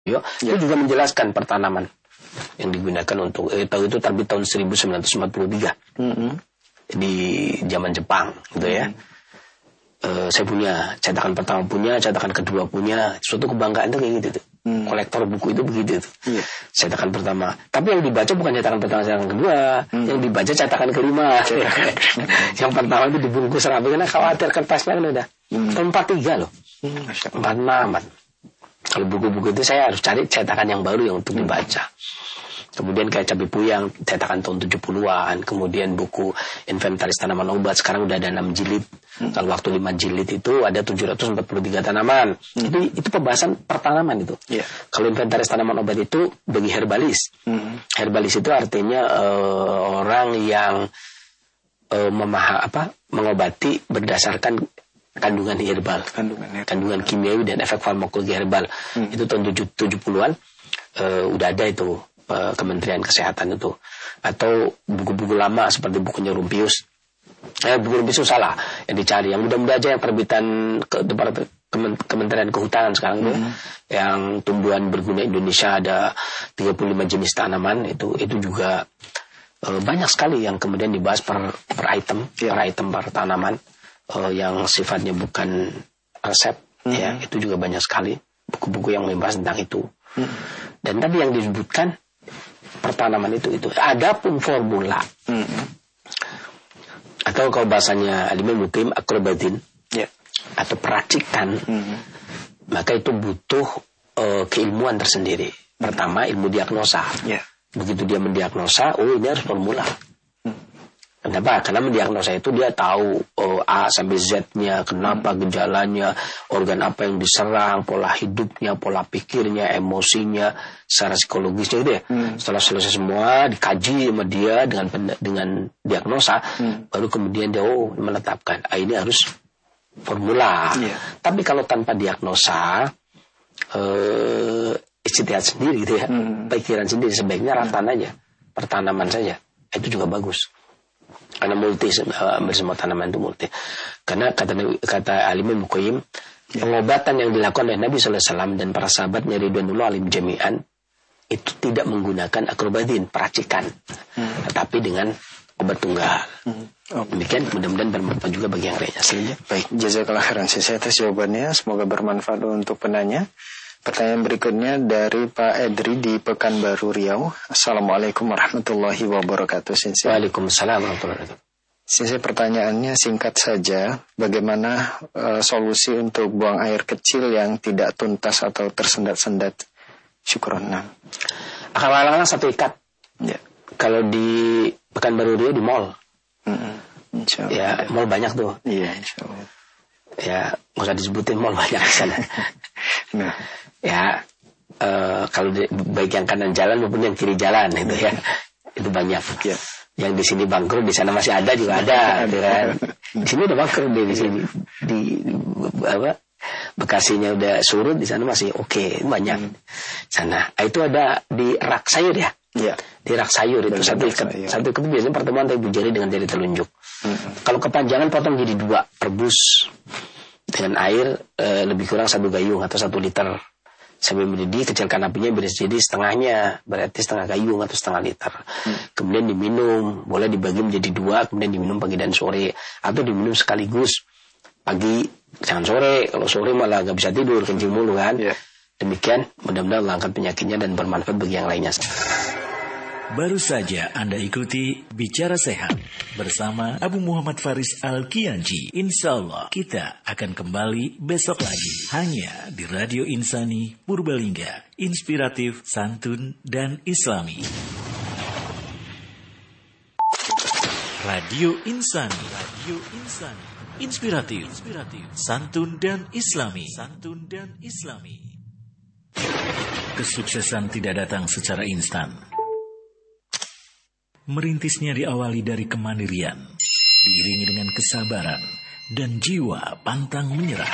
itu juga menjelaskan pertanaman yang digunakan untuk itu terbit tahun 1943 di zaman Jepang gitu ya. Saya punya cetakan pertama, punya cetakan kedua, punya suatu kebanggaan tuh kayak gitu tuh. Kolektor buku itu begitu tuh. Cetakan pertama, tapi yang dibaca bukan cetakan pertama, cetakan kedua, yang dibaca cetakan kelima. Yang pertama itu dibungkus rapi karena khawatir kertasnya kan udah tahun 43 loh, 46. Kalau buku-buku itu saya harus cari cetakan yang baru yang untuk dibaca. Kemudian kayak Cabai Puyang cetakan tahun 70-an. Kemudian buku Inventaris Tanaman Obat sekarang udah ada 6 jilid. Kalau waktu 5 jilid itu ada 743 tanaman. Itu pembahasan pertanaman itu. Kalau Inventaris Tanaman Obat itu bagi herbalis. Herbalis itu artinya orang yang mengobati berdasarkan kandungan herbal, kandungan kimiawi dan efek farmakologi herbal. Itu tahun 70-an udah ada itu Kementerian Kesehatan itu. Atau buku-buku lama seperti bukunya Rumpius. Buku Rumpius salah yang dicari. Yang mudah-mudahan aja yang terbitan Kementerian Kehutanan sekarang itu, yang tumbuhan berguna Indonesia ada 35 jenis tanaman itu juga banyak sekali yang kemudian dibahas per item, per tanaman. Yang sifatnya bukan resep, ya itu juga banyak sekali buku-buku yang membahas tentang itu. Dan tadi yang disebutkan pertanaman itu adapun formula atau kalau bahasanya Al-Imam Muqim akrobatin atau peracikan, maka itu butuh keilmuan tersendiri. Pertama ilmu diagnosa. Begitu dia mendiagnosa, ini harus formula. Kenapa? Karena mendiagnosa itu dia tahu A sampai Z-nya, kenapa gejalanya, organ apa yang diserang, pola hidupnya, pola pikirnya, emosinya, secara psikologisnya gitu ya. Setelah selesai semua dikaji sama dia dengan diagnosa, baru kemudian dia menetapkan ini harus formula. Tapi kalau tanpa diagnosa, ijtihad sendiri gitu ya, pikiran sendiri, sebaiknya ratan aja, pertanaman saja, itu juga bagus. Karena multi, bersama tanaman itu multi. Karena kata Al-Imam Muqim, pengobatan yang dilakukan oleh Nabi SAW dan para sahabatnya ridwanullah alim jami'an itu tidak menggunakan akrobatin, peracikan, tetapi dengan obat tunggal. Demikian, mudah-mudahan bermanfaat juga bagi yang lainnya. Baik, jazakallah khairan atas jawabannya. Semoga bermanfaat untuk penanya. Pertanyaan berikutnya dari Pak Edri di Pekanbaru Riau. Assalamualaikum warahmatullahi wabarakatuh. Waalaikumsalam warahmatullahi wabarakatuh. Sisi pertanyaannya singkat saja. Bagaimana solusi untuk buang air kecil yang tidak tuntas atau tersendat-sendat? Syukron. Akal-akalan satu ikat. Kalau di Pekanbaru Riau di mall. Ya, mall banyak tuh. Iya, insyaallah. Ya, nggak usah disebutin, mall banyak di sana. Ya, kalau baik yang kanan jalan maupun yang kiri jalan itu ya, itu banyak. Yang di sini bangkrut, di sana masih ada juga ada, gitu kan. Di sini udah bangkrut di sini, di Bekasinya udah surut, di sana masih oke, banyak. Sana, itu ada di rak sayur ya. Di rak sayur itu satu ikat biasanya pertemuan antara ibu jari dengan jari telunjuk. Kalau kepanjangan potong jadi 2, rebus dengan air lebih kurang 1 gayung atau 1 liter sampai mendidih, kecilkan apinya jadi setengahnya, berarti setengah gayung atau setengah liter. Kemudian diminum, boleh dibagi menjadi 2, kemudian diminum pagi dan sore, atau diminum sekaligus pagi jangan sore. Kalau sore malah gak bisa tidur, kencing mulu kan. Demikian, mudah-mudahan Allah angkat penyakitnya dan bermanfaat bagi yang lainnya. Baru saja Anda ikuti Bicara Sehat bersama Abu Muhammad Faris Al-Kiyanji. Insya Allah kita akan kembali besok lagi. Hanya di Radio Insani Purbalingga. Inspiratif, santun, dan islami. Radio Insani. Inspiratif, santun, dan islami. Kesuksesan tidak datang secara instan. Merintisnya diawali dari kemandirian, diiringi dengan kesabaran dan jiwa pantang menyerah.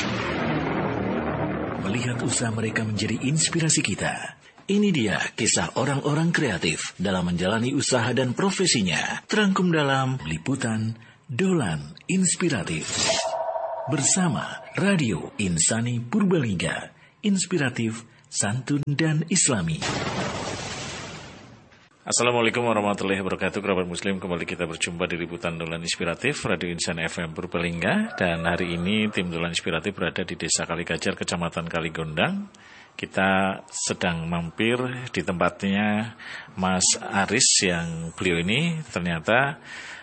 Melihat usaha mereka menjadi inspirasi kita. Ini dia kisah orang-orang kreatif dalam menjalani usaha dan profesinya. Terangkum dalam liputan Dolan Inspiratif. Bersama Radio Insani Purbalingga. Inspiratif, santun dan islami. Assalamualaikum warahmatullahi wabarakatuh. Kerabat muslim, kembali kita berjumpa di Liputan Dolan Inspiratif Radio Insan FM Purbalingga. Dan hari ini tim Dolan Inspiratif berada di Desa Kaligajar, Kecamatan Kaligondang. Kita sedang mampir di tempatnya Mas Aris, yang beliau ini ternyata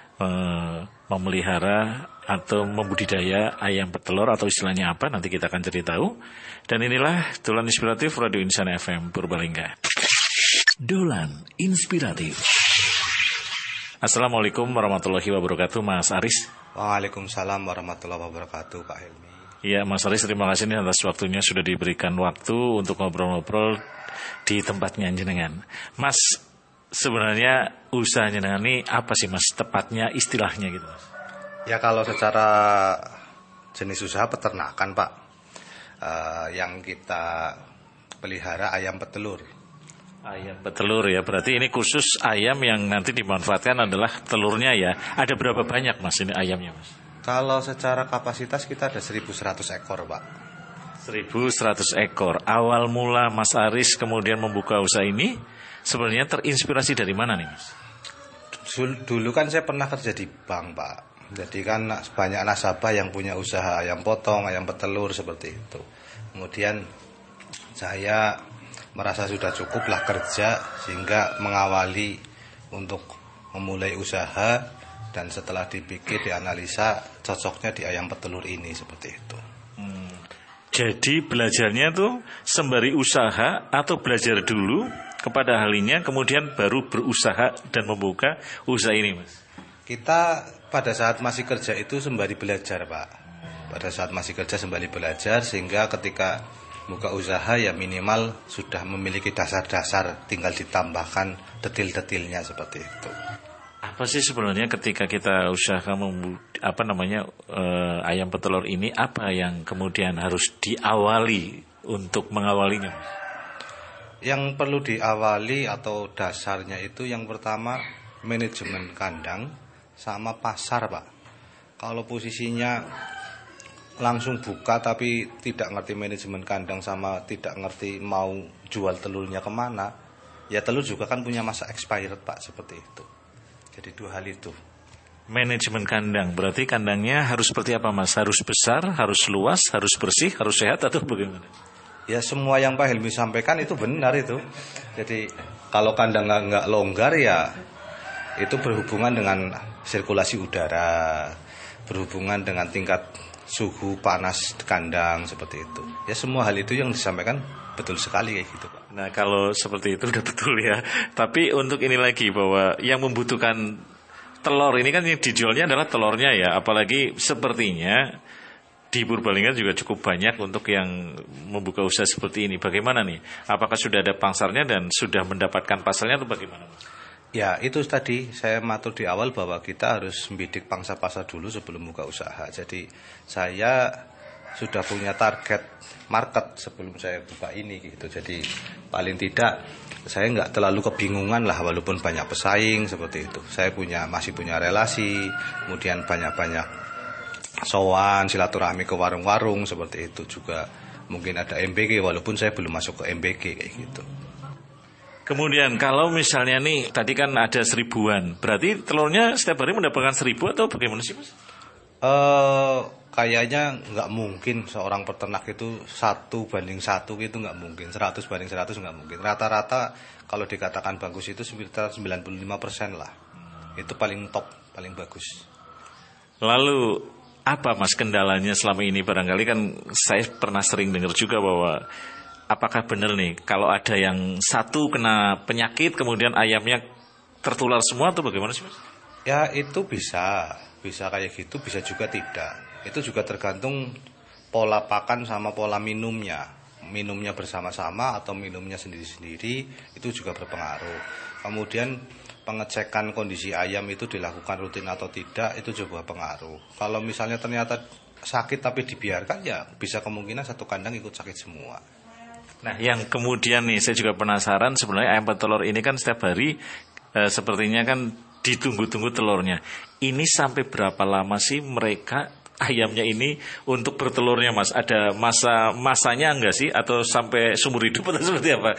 memelihara atau membudidaya ayam petelur, atau istilahnya apa nanti kita akan cari tahu. Dan inilah Dolan Inspiratif Radio Insan FM Purbalingga. Dolan Inspiratif. Assalamualaikum warahmatullahi wabarakatuh, Mas Aris. Waalaikumsalam warahmatullahi wabarakatuh, Pak Helmi. Ya, Mas Aris, terima kasih nih atas waktunya, sudah diberikan waktu untuk ngobrol-ngobrol di tempatnya jenengan. Mas, sebenarnya usaha jenengan ini apa sih, Mas, tepatnya istilahnya gitu, Mas? Ya, kalau secara jenis usaha peternakan, Pak, yang kita pelihara ayam petelur. Ayam petelur ya, berarti ini khusus ayam yang nanti dimanfaatkan adalah telurnya ya. Ada berapa banyak, Mas, ini ayamnya, Mas? Kalau secara kapasitas kita ada 1.100 ekor, Pak. 1.100 ekor. Awal mula Mas Aris kemudian membuka usaha ini sebenarnya terinspirasi dari mana nih, Mas? Dulu kan saya pernah kerja di bank, Pak. Jadi kan banyak nasabah yang punya usaha ayam potong, ayam petelur seperti itu. Kemudian saya merasa sudah cukuplah kerja, sehingga mengawali untuk memulai usaha, dan setelah dipikir, dianalisa, cocoknya di ayam petelur ini seperti itu. Jadi belajarnya tuh sembari usaha atau belajar dulu kepada ahlinya, kemudian baru berusaha dan membuka usaha ini, Mas? Kita pada saat masih kerja itu sembari belajar, Pak. Pada saat masih kerja sembari belajar, sehingga ketika buka usaha ya minimal sudah memiliki dasar-dasar, tinggal ditambahkan detil-detilnya seperti itu. Apa sih sebenarnya ketika kita usaha ayam petelur ini, apa yang kemudian harus diawali untuk mengawalinya? Yang perlu diawali atau dasarnya itu yang pertama manajemen kandang sama pasar, Pak. Kalau posisinya langsung buka tapi tidak ngerti manajemen kandang sama tidak ngerti mau jual telurnya kemana, ya telur juga kan punya masa expired, Pak, seperti itu. Jadi dua hal itu. Manajemen kandang, berarti kandangnya harus seperti apa, Mas? Harus besar, harus luas, harus bersih, harus sehat, atau bagaimana? Ya semua yang Pak Helmi sampaikan itu benar itu. Jadi kalau kandang nggak longgar ya itu berhubungan dengan sirkulasi udara, berhubungan dengan tingkat suhu panas kandang seperti itu. Ya semua hal itu yang disampaikan betul sekali kayak gitu, Pak. Nah, kalau seperti itu udah betul ya. Tapi untuk ini lagi, bahwa yang membutuhkan telur ini kan yang dijualnya adalah telurnya ya. Apalagi sepertinya di Purbalingga juga cukup banyak untuk yang membuka usaha seperti ini. Bagaimana nih? Apakah sudah ada pangsarnya dan sudah mendapatkan pasarnya atau bagaimana, Mas? Ya itu tadi saya matur di awal bahwa kita harus membidik pangsa pasar dulu sebelum buka usaha. Jadi saya sudah punya target market sebelum saya buka ini gitu. Jadi paling tidak saya nggak terlalu kebingungan lah, walaupun banyak pesaing seperti itu. Saya masih punya relasi, kemudian banyak-banyak sowan, silaturahmi ke warung-warung seperti itu juga. Mungkin ada MBG walaupun saya belum masuk ke MBG kayak gitu. Kemudian kalau misalnya nih tadi kan ada 1.000-an, berarti telurnya setiap hari mendapatkan 1.000 atau bagaimana sih, Mas? Kayaknya nggak mungkin seorang peternak itu 1:1 itu nggak mungkin, 100:100 nggak mungkin. Rata-rata kalau dikatakan bagus itu sekitar 95% lah. Itu paling top, paling bagus. Lalu apa, Mas, kendalanya selama ini? Barangkali kan saya pernah sering dengar juga bahwa apakah benar nih kalau ada yang satu kena penyakit kemudian ayamnya tertular semua atau bagaimana sih, Mas? Ya itu bisa kayak gitu, bisa juga tidak. Itu juga tergantung pola pakan sama pola minumnya. Minumnya bersama-sama atau minumnya sendiri-sendiri itu juga berpengaruh. Kemudian pengecekan kondisi ayam itu dilakukan rutin atau tidak itu juga pengaruh. Kalau misalnya ternyata sakit tapi dibiarkan, ya bisa kemungkinan satu kandang ikut sakit semua. Nah, yang kemudian nih saya juga penasaran, sebenarnya ayam petelur ini kan setiap hari sepertinya kan ditunggu-tunggu telurnya. Ini sampai berapa lama sih mereka ayamnya ini untuk bertelurnya Mas? Ada masanya enggak sih atau sampai seumur hidup atau seperti apa?